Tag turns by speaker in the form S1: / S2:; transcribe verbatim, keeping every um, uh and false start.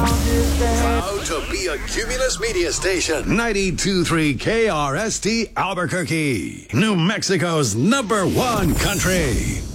S1: Proud to be a Cumulus Media Station. ninety-two point three K R S T Albuquerque. New Mexico's number one country.